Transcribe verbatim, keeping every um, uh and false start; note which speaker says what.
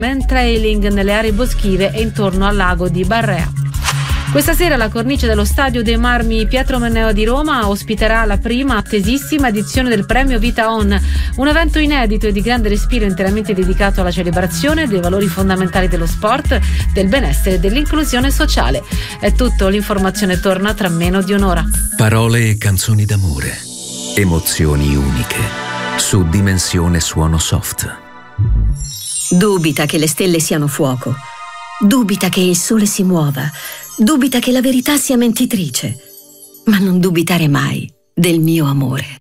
Speaker 1: trailing nelle aree boschive e intorno al lago di Barrea. Questa sera la cornice dello Stadio dei Marmi Pietro Menneo di Roma ospiterà la prima attesissima edizione del premio Vita On, un evento inedito e di grande respiro interamente dedicato alla celebrazione dei valori fondamentali dello sport, del benessere e dell'inclusione sociale. È tutto, l'informazione torna tra meno di un'ora.
Speaker 2: Parole e canzoni d'amore, emozioni uniche, su Dimensione Suono Soft.
Speaker 3: Dubita che le stelle siano fuoco, dubita che il sole si muova, dubita che la verità sia mentitrice, ma non dubitare mai del mio amore.